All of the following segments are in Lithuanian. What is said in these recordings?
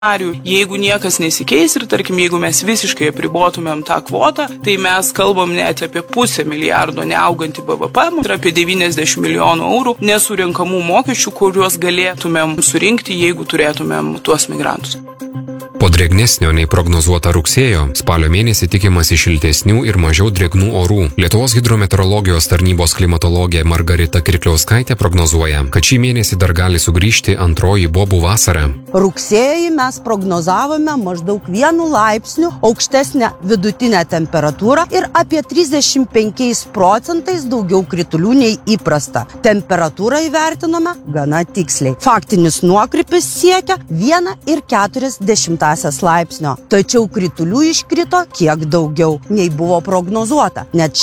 Jeigu niekas nesikeis ir, tarkim, jeigu mes visiškai apribotumėm tą kvotą, tai mes kalbam net apie 500 milijardo neaugantį BVP ir apie 90 milijonų eurų nesurinkamų mokesčių, kuriuos galėtumėm surinkti, jeigu turėtumėm tuos migrantus. Po drėgnesnio nei prognozuota rugsėjo, spalio mėnesį tikimasi šiltesnių ir mažiau drėgnų orų. Lietuvos hidrometeorologijos tarnybos klimatologė Margarita Kirkliauskaitė prognozuoja, kad šį mėnesį dar gali sugrįžti antroji bobų vasara. Rugsėjį mes prognozavome maždaug 1 laipsniu aukštesnę vidutinę temperatūrą ir apie 35% daugiau kritulių nei įprasta. Temperatūrą įvertinome gana tiksliai. Faktinis nuokrypis siekia 1,4 laipsnio. Tačiau kritulių iškrito kiek daugiau nei buvo prognozuota. Net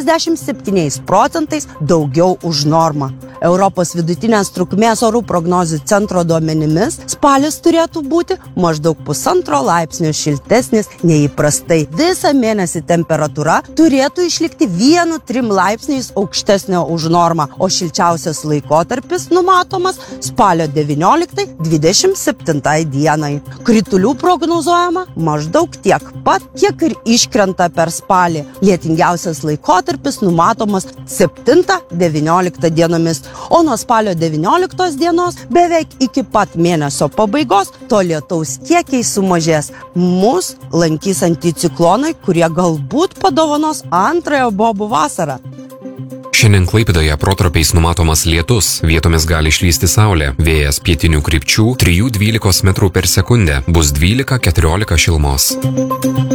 67% daugiau už normą. Europos vidutinės trukmės orų prognozių centro duomenimis spalis turėtų būti maždaug 1,5 laipsnio šiltesnis nei įprastai. Visą mėnesį temperatūra turėtų išlikti 1-3 laipsniais aukštesnio už normą, o šilčiausias laikotarpis numatomas spalio 19-27 dienai. Kritulių prognozuojama maždaug tiek pat, kiek ir iškrenta per spalį. Lietingiausias laikotarpis numatomas 7-19 dienomis, o nuo spalio 19 dienos beveik iki pat mėnesio pabaigos to lietaus kiekiai sumažės. Mus lankys anticiklonai, kurie galbūt padovanos antrąją bobų vasarą. Šiandien Klaipėdoje protarpiais numatomas lietus, vietomis gali išlysti saulė, vėjas pietinių krypčių 3–12 metrų per sekundę, bus 12–14 šilumos.